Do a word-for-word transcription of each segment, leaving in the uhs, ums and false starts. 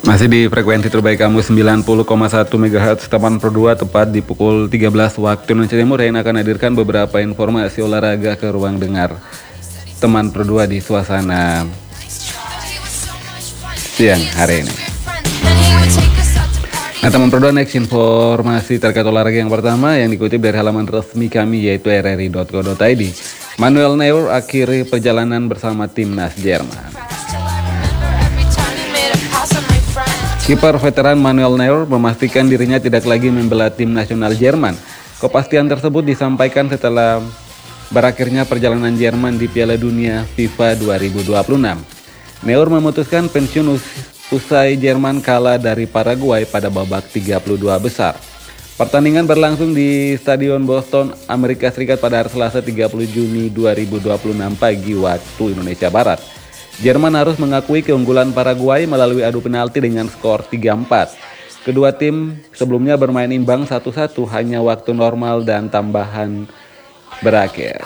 Masih di frekuensi terbaik kamu sembilan puluh koma satu megahertz teman Pro dua, tepat di pukul tiga belas waktu Indonesia Timur. Yang akan hadirkan beberapa informasi olahraga ke ruang dengar teman Pro dua di suasana siang hari ini. Nah, teman Pro dua, next informasi terkait olahraga yang pertama yang dikutip dari halaman resmi kami yaitu r r i dot co dot i d. Manuel Neuer akhiri perjalanan bersama timnas Jerman. Kiper veteran Manuel Neuer memastikan dirinya tidak lagi membela tim nasional Jerman. Kepastian tersebut disampaikan setelah berakhirnya perjalanan Jerman di Piala Dunia FIFA dua ribu dua puluh enam. Neuer memutuskan pensiun us usai Jerman kalah dari Paraguay pada babak tiga puluh dua besar. Pertandingan berlangsung di Stadion Boston, Amerika Serikat pada hari Selasa tiga puluh Juni dua ribu dua puluh enam pagi waktu Indonesia Barat. Jerman harus mengakui keunggulan Paraguay melalui adu penalti dengan skor tiga empat. Kedua tim sebelumnya bermain imbang satu satu, hanya waktu normal dan tambahan berakhir.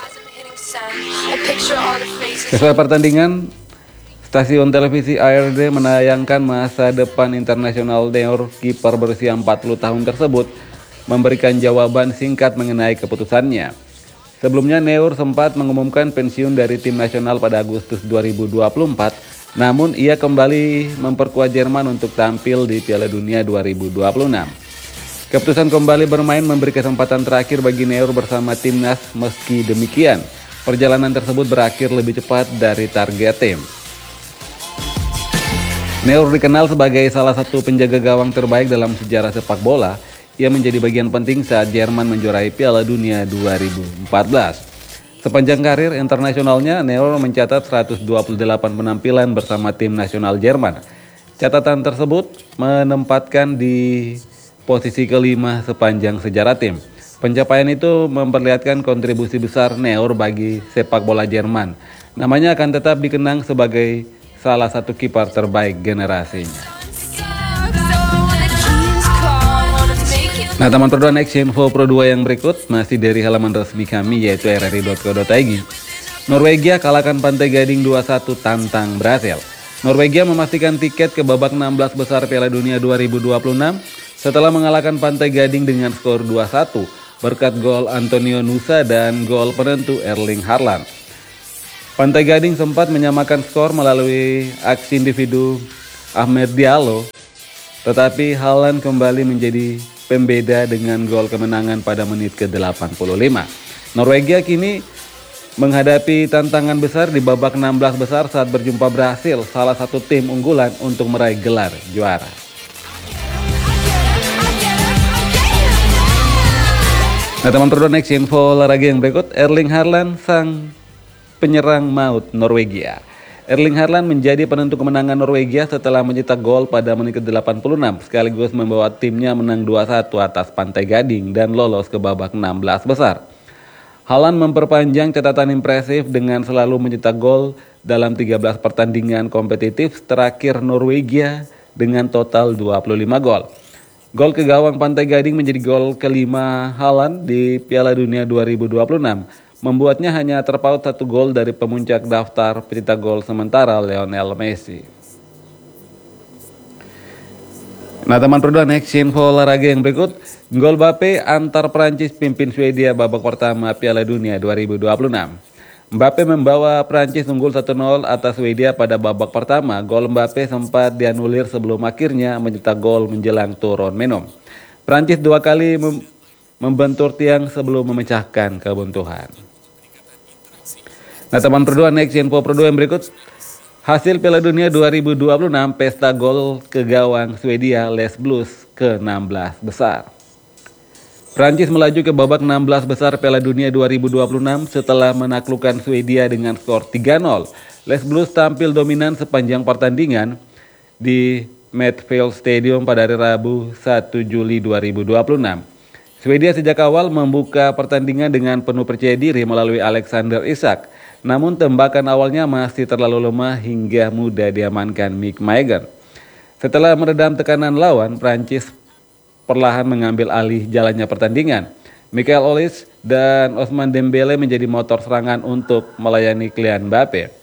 Sesuai pertandingan, stasiun televisi A R D menayangkan masa depan internasional Neuer. Kiper berusia empat puluh tahun tersebut memberikan jawaban singkat mengenai keputusannya. Sebelumnya Neuer sempat mengumumkan pensiun dari tim nasional pada Agustus dua ribu dua puluh empat, namun ia kembali memperkuat Jerman untuk tampil di Piala Dunia dua ribu dua puluh enam. Keputusan kembali bermain memberi kesempatan terakhir bagi Neuer bersama timnas. Meski demikian, perjalanan tersebut berakhir lebih cepat dari target tim. Neuer dikenal sebagai salah satu penjaga gawang terbaik dalam sejarah sepak bola. Ia menjadi bagian penting saat Jerman menjuarai Piala Dunia dua ribu empat belas. Sepanjang karir internasionalnya, Neuer mencatat seratus dua puluh delapan penampilan bersama tim nasional Jerman. Catatan tersebut menempatkan di posisi kelima sepanjang sejarah tim. Pencapaian itu memperlihatkan kontribusi besar Neuer bagi sepak bola Jerman. Namanya akan tetap dikenang sebagai salah satu kiper terbaik generasinya. Nah, teman Pro dua, next info Pro dua yang berikut masih dari halaman resmi kami yaitu r r i dot co dot i d. Norwegia kalahkan Pantai Gading dua satu tantang Brasil. Norwegia memastikan tiket ke babak enam belas besar Piala Dunia dua ribu dua puluh enam setelah mengalahkan Pantai Gading dengan skor dua satu berkat gol Antonio Nusa dan gol penentu Erling Haaland. Pantai Gading sempat menyamakan skor melalui aksi individu Ahmed Diallo, tetapi Haaland kembali menjadi pembeda dengan gol kemenangan pada menit ke delapan puluh lima. Norwegia kini menghadapi tantangan besar di babak enam belas besar saat berjumpa Brasil, salah satu tim unggulan untuk meraih gelar juara. Nah, teman Pro, next info olahraga yang berikut. Erling Haaland sang penyerang maut Norwegia. Erling Haaland menjadi penentu kemenangan Norwegia setelah mencetak gol pada menit ke delapan puluh enam sekaligus membawa timnya menang dua satu atas Pantai Gading dan lolos ke babak enam belas besar. Haaland memperpanjang catatan impresif dengan selalu mencetak gol dalam tiga belas pertandingan kompetitif terakhir Norwegia dengan total dua puluh lima gol. Gol ke gawang Pantai Gading menjadi gol kelima Haaland di Piala Dunia dua ribu dua puluh enam. Membuatnya hanya terpaut satu gol dari pemuncak daftar pencetak gol sementara Lionel Messi. Nah, teman Pro dua, next info olahraga yang berikut. Gol Mbappe antar Prancis pimpin Swedia babak pertama Piala Dunia dua ribu dua puluh enam. Mbappe membawa Prancis unggul satu nol atas Swedia pada babak pertama. Gol Mbappe sempat dianulir sebelum akhirnya mencetak gol menjelang turun minum. Prancis dua kali mem membentur tiang sebelum memecahkan kebuntuan. Nah, teman Pro dua, next info Pro dua yang berikut. Hasil Piala Dunia dua ribu dua puluh enam, pesta gol ke gawang Swedia Les Blues ke enam belas besar. Prancis melaju ke babak enam belas besar Piala Dunia dua ribu dua puluh enam setelah menaklukkan Swedia dengan skor tiga nol. Les Blues tampil dominan sepanjang pertandingan di Midfield Stadium pada hari Rabu satu Juli dua ribu dua puluh enam. Swedia sejak awal membuka pertandingan dengan penuh percaya diri melalui Alexander Isak. Namun tembakan awalnya masih terlalu lemah hingga mudah diamankan Mick Maignan. Setelah meredam tekanan lawan, Prancis perlahan mengambil alih jalannya pertandingan. Michael Olise dan Ousmane Dembele menjadi motor serangan untuk melayani Kylian Mbappe.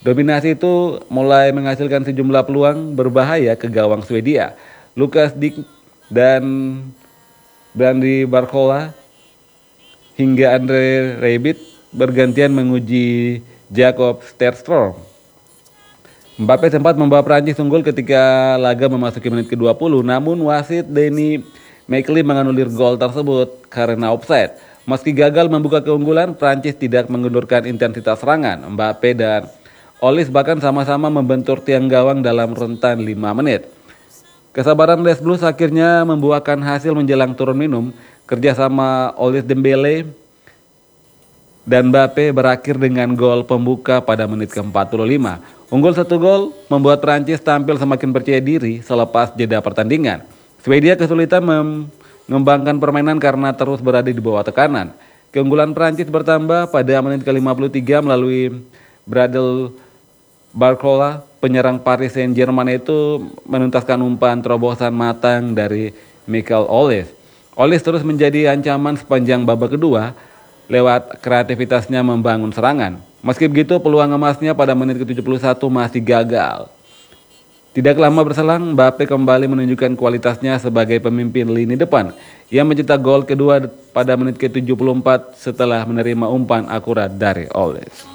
Dominasi itu mulai menghasilkan sejumlah peluang berbahaya ke gawang Swedia. Lukas Dick dan Brandy Barcola hingga Andre Rebic bergantian menguji Jakob Sterstrom. Mbappe sempat membawa Prancis unggul ketika laga memasuki menit ke dua puluh, namun wasit Denny McLean menganulir gol tersebut karena offside. Meski gagal membuka keunggulan, Prancis tidak mengendurkan intensitas serangan. Mbappe dan Olise bahkan sama-sama membentur tiang gawang dalam rentan lima menit. Kesabaran Les Blues akhirnya membuahkan hasil menjelang turun minum. Kerjasama Olise Dembele dan Mbappe berakhir dengan gol pembuka pada menit ke empat puluh lima. Unggul satu gol membuat Prancis tampil semakin percaya diri selepas jeda pertandingan. Swedia kesulitan mengembangkan permainan karena terus berada di bawah tekanan. Keunggulan Prancis bertambah pada menit ke lima puluh tiga melalui Brandy Barcola. Penyerang Paris Saint-Germain itu menuntaskan umpan terobosan matang dari Michael Olise. Olise terus menjadi ancaman sepanjang babak kedua lewat kreativitasnya membangun serangan. Meski begitu, peluang emasnya pada menit ke tujuh puluh satu masih gagal. Tidak lama berselang, Mbappe kembali menunjukkan kualitasnya sebagai pemimpin lini depan. Ia mencetak gol kedua pada menit ke tujuh puluh empat setelah menerima umpan akurat dari Olise.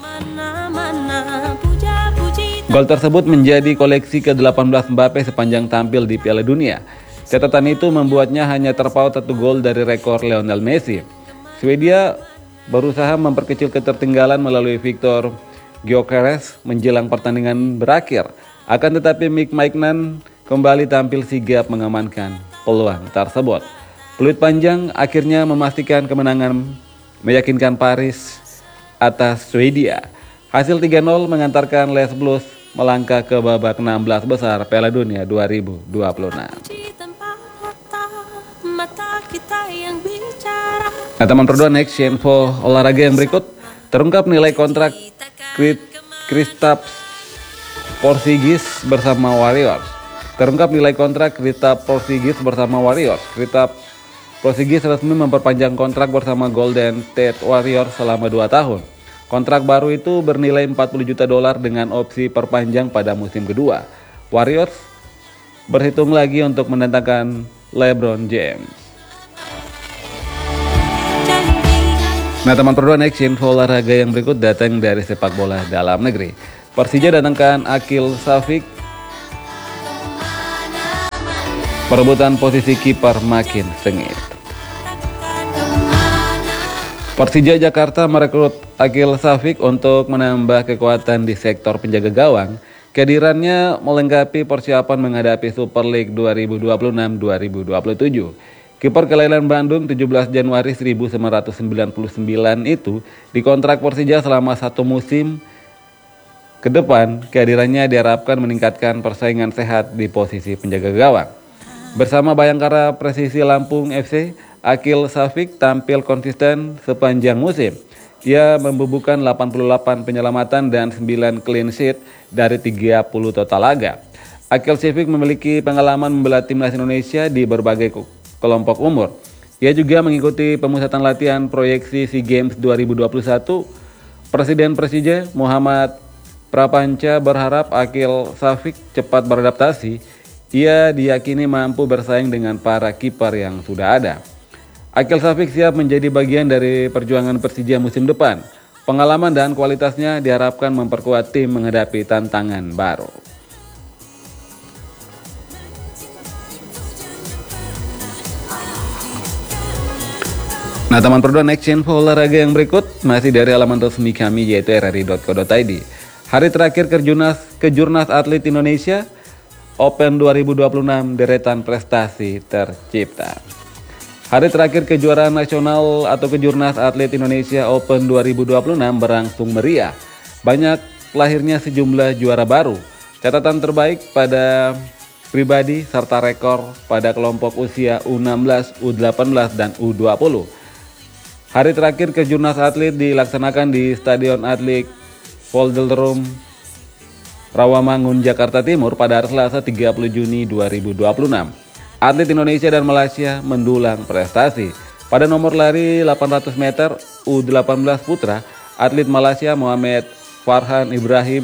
Gol tersebut menjadi koleksi ke delapan belas Mbappe sepanjang tampil di Piala Dunia. Catatan itu membuatnya hanya terpaut satu gol dari rekor Lionel Messi. Swedia berusaha memperkecil ketertinggalan melalui Victor Gyökeres menjelang pertandingan berakhir. Akan tetapi Mick Maignan kembali tampil sigap mengamankan peluang tersebut. Peluit panjang akhirnya memastikan kemenangan meyakinkan Paris atas Swedia. Hasil tiga nol mengantarkan Les Blues melangkah ke babak enam belas besar Piala Dunia dua ribu dua puluh enam. Nah teman perduan, next info olahraga yang berikut. Terungkap nilai kontrak Kristaps Porzingis bersama Warriors. Terungkap nilai kontrak Kristaps Porzingis bersama Warriors. Kristaps Porzingis resmi memperpanjang kontrak bersama Golden State Warriors selama dua tahun. Kontrak baru itu bernilai empat puluh juta dolar dengan opsi perpanjang pada musim kedua. Warriors berhitung lagi untuk mendatangkan LeBron James. Nah teman perduan, next info olahraga yang berikut datang dari sepak bola dalam negeri. Persija datangkan Akil Safik. Perebutan posisi kiper makin sengit. Persija Jakarta merekrut Akil Safik untuk menambah kekuatan di sektor penjaga gawang. Kehadirannya melengkapi persiapan menghadapi Super League dua ribu dua puluh enam dua ribu dua puluh tujuh. Kiper kelahiran Bandung tujuh belas Januari seribu sembilan ratus sembilan puluh sembilan itu dikontrak Persija selama satu musim ke depan. Kehadirannya diharapkan meningkatkan persaingan sehat di posisi penjaga gawang. Bersama Bayangkara Presisi Lampung F C, Akil Safik tampil konsisten sepanjang musim. Ia membubuhkan delapan puluh delapan penyelamatan dan sembilan clean sheet dari tiga puluh total laga. Akil Safik memiliki pengalaman membela timnas Indonesia di berbagai kelompok umur. Ia juga mengikuti pemusatan latihan proyeksi SEA Games dua ribu dua puluh satu. Presiden Persija Muhammad Prapanca berharap Akil Safik cepat beradaptasi. Ia diyakini mampu bersaing dengan para kiper yang sudah ada. Akil Safik siap menjadi bagian dari perjuangan Persija musim depan. Pengalaman dan kualitasnya diharapkan memperkuat tim menghadapi tantangan baru. Nah teman perduan, next info olahraga yang berikut masih dari halaman resmi kami yaitu r r i dot co dot i d. Hari terakhir kejurnas, kejurnas atlet Indonesia Open dua ribu dua puluh enam, deretan prestasi tercipta. Hari terakhir kejuaraan nasional atau kejurnas atlet Indonesia Open dua ribu dua puluh enam berlangsung meriah. Banyak lahirnya sejumlah juara baru. Catatan terbaik pada pribadi serta rekor pada kelompok usia U enam belas, U delapan belas, dan U dua puluh. Hari terakhir kejurnas atlet dilaksanakan di Stadion Atlet Velodrome Rawamangun, Jakarta Timur pada hari Selasa tiga puluh Juni dua ribu dua puluh enam. Atlet Indonesia dan Malaysia mendulang prestasi. Pada nomor lari delapan ratus meter U delapan belas putra, atlet Malaysia Muhammad Farhan Ibrahim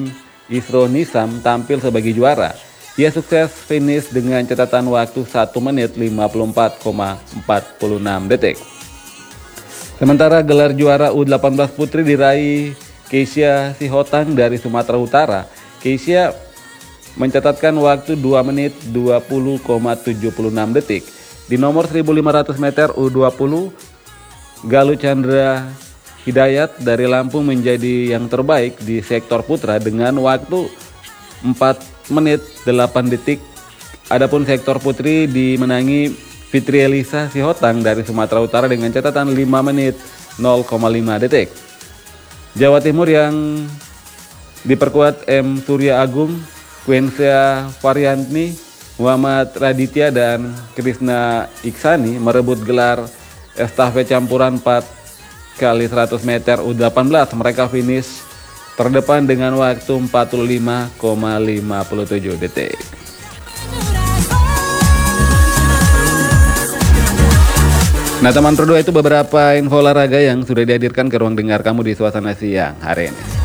Isro Nisam tampil sebagai juara. Ia sukses finish dengan catatan waktu satu menit lima puluh empat koma empat enam detik. Sementara gelar juara U delapan belas putri diraih Keisha Sihotang dari Sumatera Utara. Keisha mencatatkan waktu dua menit dua puluh koma tujuh enam detik. Di nomor seribu lima ratus meter U dua puluh, Galuh Chandra Hidayat dari Lampung menjadi yang terbaik di sektor putra dengan waktu empat menit delapan detik. Adapun sektor putri dimenangi Fitri Elisa Sihotang dari Sumatera Utara dengan catatan lima menit nol koma lima detik. Jawa Timur yang diperkuat M. Surya Agung, Quensia Varianti, Muhammad Raditya dan Krisna Iksani merebut gelar estafet campuran empat kali seratus meter U delapan belas. Mereka finish terdepan dengan waktu empat puluh lima koma lima tujuh detik. Nah teman Pro dua, itu beberapa info olahraga yang sudah dihadirkan ke ruang dengar kamu di Suasana Siang hari ini.